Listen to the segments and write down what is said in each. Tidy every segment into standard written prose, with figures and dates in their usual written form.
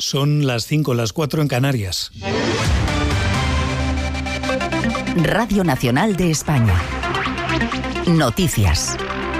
Son las 5, las 4 en Canarias. Radio Nacional de España. Noticias.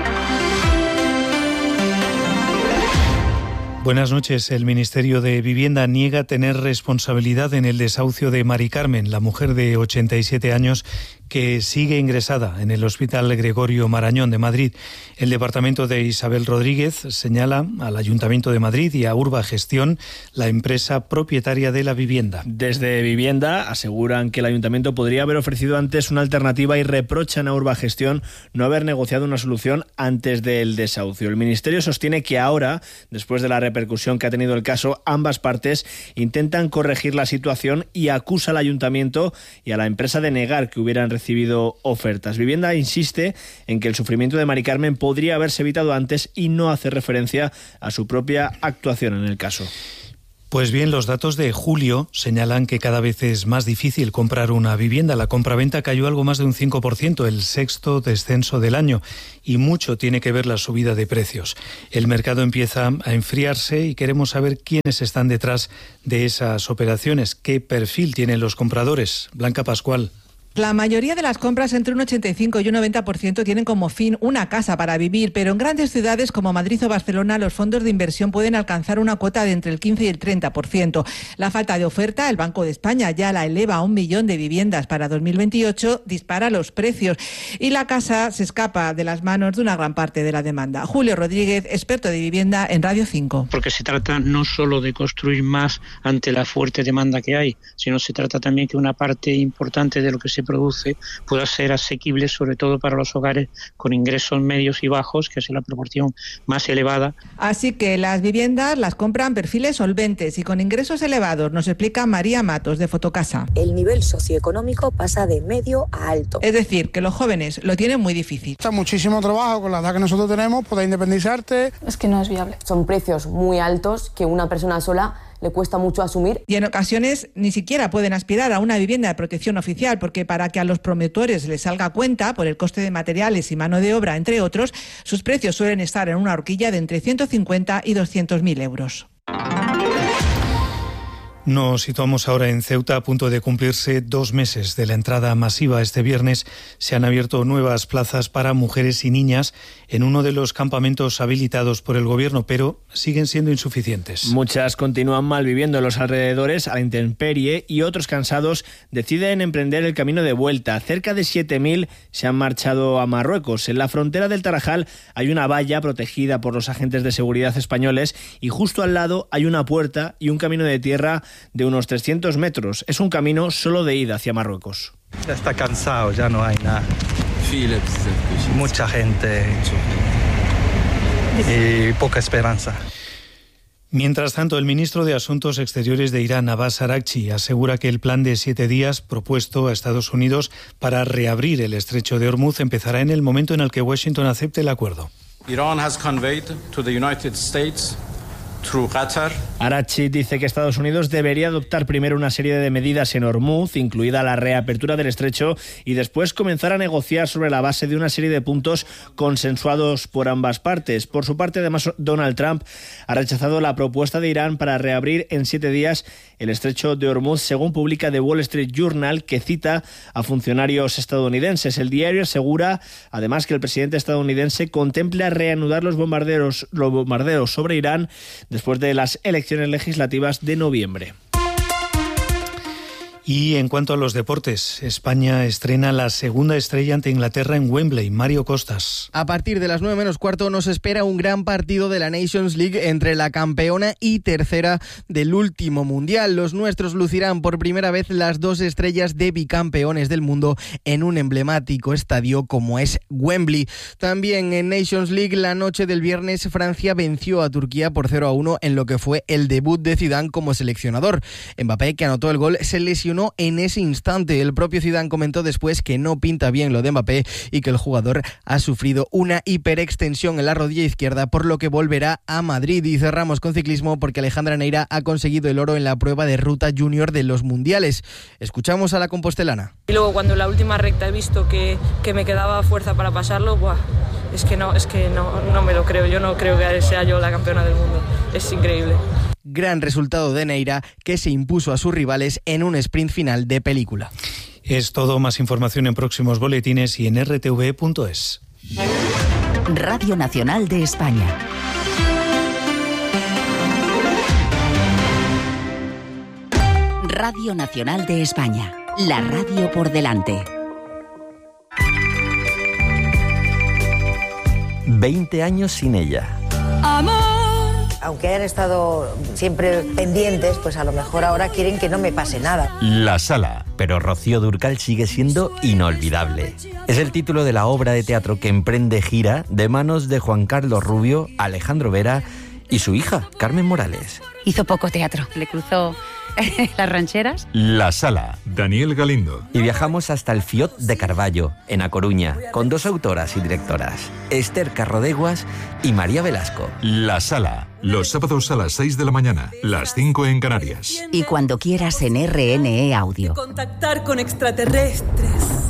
Buenas noches. El Ministerio de Vivienda niega tener responsabilidad en el desahucio de Mari Carmen, la mujer de 87 años que sigue ingresada en el Hospital Gregorio Marañón de Madrid. El departamento de Isabel Rodríguez señala al Ayuntamiento de Madrid y a Urba Gestión, la empresa propietaria de la vivienda. Desde Vivienda aseguran que el Ayuntamiento podría haber ofrecido antes una alternativa y reprochan a Urba Gestión no haber negociado una solución antes del desahucio. El Ministerio sostiene que ahora, después de la repercusión que ha tenido el caso, ambas partes intentan corregir la situación y acusa al Ayuntamiento y a la empresa de negar que hubieran recibido ofertas. Vivienda insiste en que el sufrimiento de Mari Carmen podría haberse evitado antes y no hace referencia a su propia actuación en el caso. Pues bien, los datos de julio señalan que cada vez es más difícil comprar una vivienda. La compraventa cayó algo más de un 5%, el sexto descenso del año, y mucho tiene que ver la subida de precios. El mercado empieza a enfriarse y queremos saber quiénes están detrás de esas operaciones, qué perfil tienen los compradores. Blanca Pascual. La mayoría de las compras, entre un 85 y un 90%, tienen como fin una casa para vivir, pero en grandes ciudades como Madrid o Barcelona los fondos de inversión pueden alcanzar una cuota de entre el 15 y el 30%. La falta de oferta, el Banco de España ya la eleva a 1 millón de viviendas para 2028, dispara los precios y la casa se escapa de las manos de una gran parte de la demanda. Julio Rodríguez, experto de vivienda en Radio 5. Porque se trata no solo de construir más ante la fuerte demanda que hay, sino se trata también que una parte importante de lo que se produce pueda ser asequible, sobre todo para los hogares con ingresos medios y bajos, que es la proporción más elevada. Así que las viviendas las compran perfiles solventes y con ingresos elevados, nos explica María Matos de Fotocasa. El nivel socioeconómico pasa de medio a alto. Es decir, que los jóvenes lo tienen muy difícil. Está muchísimo trabajo con la edad que nosotros tenemos, poder independizarte. Es que no es viable. Son precios muy altos que una persona sola le cuesta mucho asumir. Y en ocasiones ni siquiera pueden aspirar a una vivienda de protección oficial, porque para que a los promotores les salga cuenta por el coste de materiales y mano de obra, entre otros, sus precios suelen estar en una horquilla de entre 150 y 200.000 euros. Nos situamos ahora en Ceuta, a punto de cumplirse 2 meses de la entrada masiva. Este viernes se han abierto nuevas plazas para mujeres y niñas en uno de los campamentos habilitados por el Gobierno, pero siguen siendo insuficientes. Muchas continúan malviviendo en los alrededores a la intemperie y otros cansados deciden emprender el camino de vuelta. Cerca de 7.000 se han marchado a Marruecos. En la frontera del Tarajal hay una valla protegida por los agentes de seguridad españoles y justo al lado hay una puerta y un camino de tierra de unos 300 metros. Es un camino solo de ida hacia Marruecos. Ya está cansado, ya no hay nada. Mucha gente y poca esperanza. Mientras tanto, el ministro de Asuntos Exteriores de Irán, Abbas Araghchi, asegura que el plan de 7 días propuesto a Estados Unidos para reabrir el estrecho de Hormuz empezará en el momento en el que Washington acepte el acuerdo. Iran has conveyed to the United States through Qatar. Araghchi dice que Estados Unidos debería adoptar primero una serie de medidas en Hormuz, incluida la reapertura del estrecho, y después comenzar a negociar sobre la base de una serie de puntos consensuados por ambas partes. Por su parte, además, Donald Trump ha rechazado la propuesta de Irán para reabrir en 7 días el estrecho de Hormuz, según publica The Wall Street Journal, que cita a funcionarios estadounidenses. El diario asegura, además, que el presidente estadounidense contempla reanudar los bombardeos sobre Irán después de las elecciones legislativas de noviembre. Y en cuanto a los deportes, España estrena la segunda estrella ante Inglaterra en Wembley. Mario Costas. A partir de las 9:45 nos espera un gran partido de la Nations League entre la campeona y tercera del último mundial. Los nuestros lucirán por primera vez las 2 estrellas de bicampeones del mundo en un emblemático estadio como es Wembley. También en Nations League, la noche del viernes, Francia venció a Turquía por 0-1 en lo que fue el debut de Zidane como seleccionador. Mbappé, que anotó el gol, se lesionó en ese instante. El propio Zidane comentó después que no pinta bien lo de Mbappé y que el jugador ha sufrido una hiperextensión en la rodilla izquierda, por lo que volverá a Madrid. Y cerramos con ciclismo porque Alejandra Neira ha conseguido el oro en la prueba de ruta junior de los mundiales. Escuchamos a la compostelana. Y luego cuando en la última recta he visto que me quedaba fuerza para pasarlo, es que no me lo creo. Yo no creo que sea yo la campeona del mundo. Es increíble. Gran resultado de Neira, que se impuso a sus rivales en un sprint final de película. Es todo, más información en próximos boletines y en rtv.es. Radio Nacional de España. Radio Nacional de España. La radio por delante. 20 años sin ella. Aunque hayan estado siempre pendientes, pues a lo mejor ahora quieren que no me pase nada. La Sala, pero Rocío Dúrcal sigue siendo inolvidable. Es el título de la obra de teatro que emprende gira de manos de Juan Carlos Rubio, Alejandro Vera y su hija, Carmen Morales. Hizo poco teatro, le cruzó las rancheras. La Sala. Daniel Galindo. Y viajamos hasta el Fiot de Carballo, en A Coruña, con 2 autoras y directoras, Esther Carrodeguas y María Velasco. La Sala. Los sábados a las 6 de la mañana, las 5 en Canarias. Y cuando quieras en RNE Audio. Contactar con extraterrestres.